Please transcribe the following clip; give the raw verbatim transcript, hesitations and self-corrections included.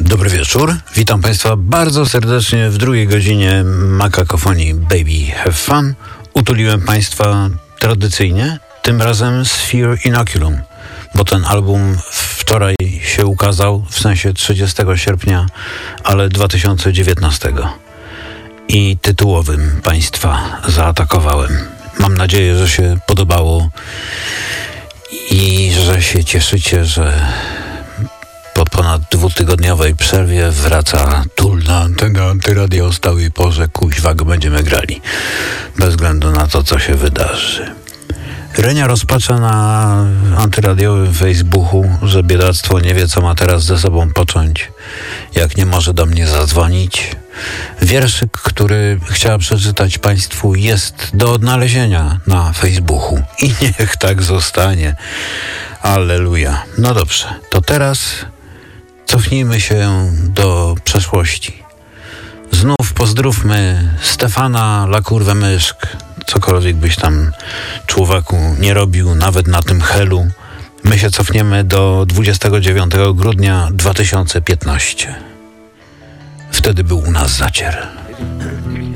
Dobry wieczór. Witam Państwa bardzo serdecznie w drugiej godzinie Makakofonii Baby Have Fun. Utuliłem Państwa tradycyjnie, tym razem Sphere Inoculum, bo ten album wczoraj się ukazał, w sensie trzydziestego sierpnia, ale dwa tysiące dziewiętnastego. I tytułowym Państwa zaatakowałem. Mam nadzieję, że się podobało i że się cieszycie, że po ponad dwutygodniowej przerwie wraca Tool na antenę Antyradio o stałej porze. Kuźwa go będziemy grali, bez względu na to, co się wydarzy. Renia rozpacza na antyradiowym Facebooku, że biedactwo nie wie, co ma teraz ze sobą począć, jak nie może do mnie zadzwonić. Wierszyk, który chciała przeczytać Państwu, jest do odnalezienia na Facebooku i niech tak zostanie. Alleluja. No dobrze, to teraz cofnijmy się do przeszłości. Znów pozdrówmy Stefana La Kurwę Myszk. Cokolwiek byś tam, człowieku, nie robił, nawet na tym helu. My się cofniemy do dwudziestego dziewiątego grudnia dwa tysiące piętnastego. Wtedy był u nas zacier.